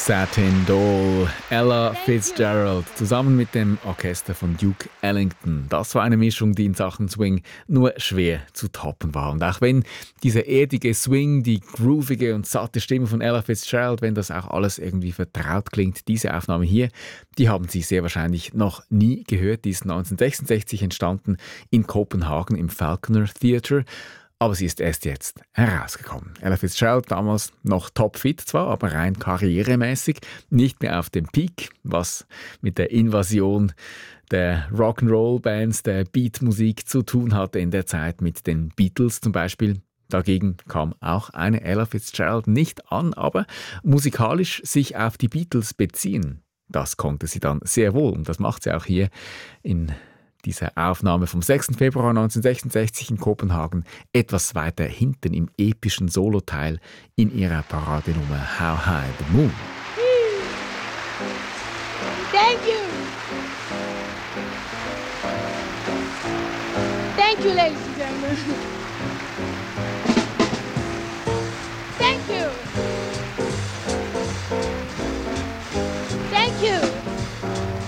Satin Doll, Ella Fitzgerald, zusammen mit dem Orchester von Duke Ellington. Das war eine Mischung, die in Sachen Swing nur schwer zu toppen war. Und auch wenn dieser erdige Swing, die groovige und satte Stimme von Ella Fitzgerald, wenn das auch alles irgendwie vertraut klingt, diese Aufnahme hier, die haben Sie sehr wahrscheinlich noch nie gehört. Die ist 1966 entstanden in Kopenhagen im Falconer Theatre. Aber sie ist erst jetzt herausgekommen. Ella Fitzgerald, damals noch topfit zwar, aber rein karrieremäßig, nicht mehr auf dem Peak, was mit der Invasion der Rock'n'Roll-Bands, der Beatmusik zu tun hatte in der Zeit mit den Beatles zum Beispiel. Dagegen kam auch eine Ella Fitzgerald nicht an, aber musikalisch sich auf die Beatles beziehen, das konnte sie dann sehr wohl. Und das macht sie auch hier in dieser Aufnahme vom 6. Februar 1966 in Kopenhagen, etwas weiter hinten im epischen Soloteil in ihrer Paradenummer How High the Moon. Thank you. Thank you, ladies and gentlemen.